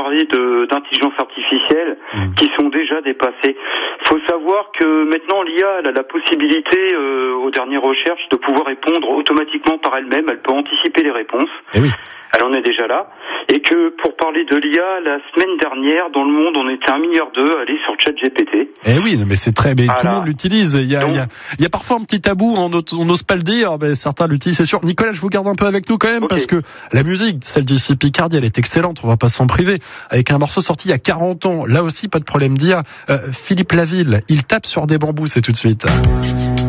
parler d'intelligence artificielle qui sont déjà dépassées. Il faut savoir que maintenant l'IA elle a la possibilité aux dernières recherches de pouvoir répondre automatiquement par elle-même. Elle peut anticiper les réponses. Eh oui. Elle en est déjà là. Et que pour parler de l'IA, la semaine dernière, dans le monde, on était 1,2 milliard à aller sur ChatGPT. Eh oui, mais c'est très, mais voilà. tout le monde l'utilise. Il y a parfois un petit tabou, on n'ose pas le dire, mais certains l'utilisent, c'est sûr. Nicolas, je vous garde un peu avec nous quand même, parce que la musique, celle d'ici Picardie, elle est excellente, on va pas s'en priver. Avec un morceau sorti il y a 40 ans, là aussi, pas de problème d'IA. Philippe Laville, il tape sur des bambous, c'est tout de suite.